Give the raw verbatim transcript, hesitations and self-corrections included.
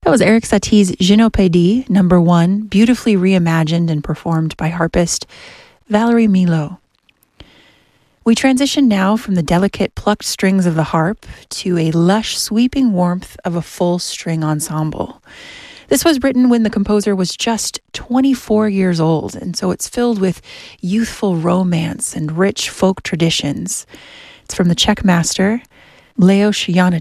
That was Erik Satie's Gynopédie, number one, beautifully reimagined and performed by harpist Valerie Milo. We transition now from the delicate plucked strings of the harp to a lush sweeping warmth of a full string ensemble. This was written when the composer was just twenty-four years old, and so it's filled with youthful romance and rich folk traditions. It's from the Czech master, Leos Janáček.